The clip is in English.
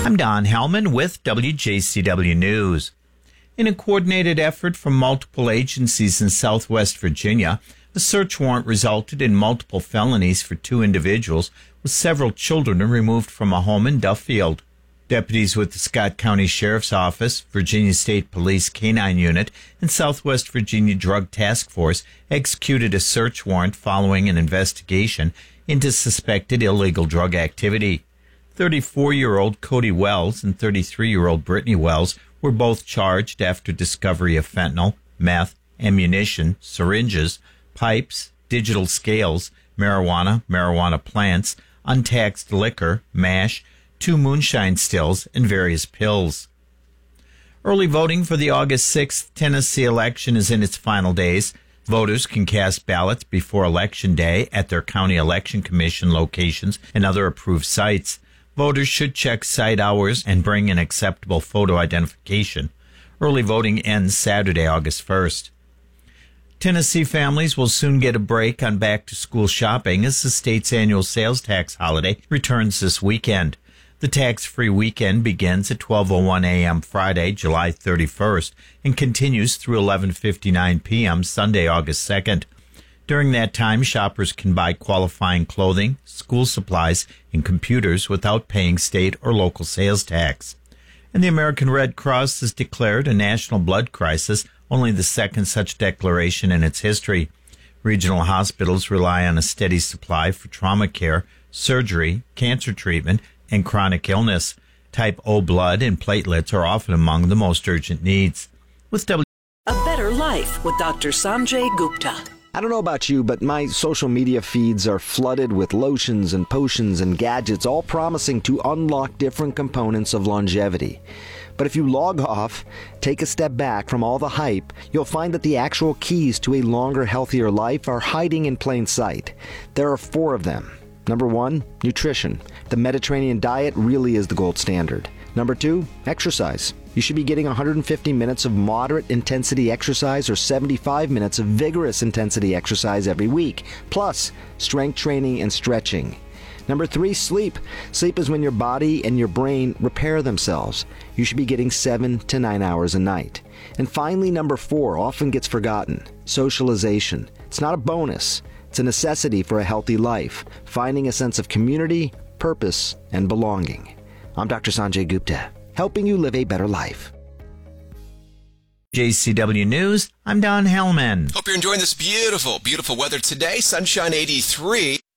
I'm Don Hellman with WJCW News. In a coordinated effort from multiple agencies in Southwest Virginia, a search warrant resulted in multiple felonies for 2 individuals, with several children removed from a home in Duffield. Deputies with the Scott County Sheriff's Office, Virginia State Police K-9 Unit, and Southwest Virginia Drug Task Force executed a search warrant following an investigation into suspected illegal drug activity. 34-year-old Cody Wells and 33-year-old Brittany Wells were both charged after discovery of fentanyl, meth, ammunition, syringes, pipes, digital scales, marijuana plants, untaxed liquor, mash, 2 moonshine stills, and various pills. Early voting for the August 6th Tennessee election is in its final days. Voters can cast ballots before Election Day at their county election commission locations and other approved sites. Voters should check site hours and bring an acceptable photo identification. Early voting ends Saturday, August 1st. Tennessee families will soon get a break on back-to-school shopping as the state's annual sales tax holiday returns this weekend. The tax-free weekend begins at 12:01 a.m. Friday, July 31st, and continues through 11:59 p.m. Sunday, August 2nd. During that time, shoppers can buy qualifying clothing, school supplies, and computers without paying state or local sales tax. And the American Red Cross has declared a national blood crisis, only the second such declaration in its history. Regional hospitals rely on a steady supply for trauma care, surgery, cancer treatment, and chronic illness. Type O blood and platelets are often among the most urgent needs. With A Better Life with Dr. Sanjay Gupta. I don't know about you, but my social media feeds are flooded with lotions and potions and gadgets, all promising to unlock different components of longevity. But if you log off, take a step back from all the hype, you'll find that the actual keys to a longer, healthier life are hiding in plain sight. There are 4 of them. Number 1, nutrition. The Mediterranean diet really is the gold standard. Number 2, exercise. You should be getting 150 minutes of moderate intensity exercise or 75 minutes of vigorous intensity exercise every week, plus strength training and stretching. Number 3, sleep. Sleep is when your body and your brain repair themselves. You should be getting 7 to 9 hours a night. And finally, number 4 often gets forgotten, socialization. It's not a bonus. It's a necessity for a healthy life, finding a sense of community, purpose, and belonging. I'm Dr. Sanjay Gupta, helping you live a better life. JCW News, I'm Don Hellman. Hope you're enjoying this beautiful, beautiful weather today. Sunshine 83.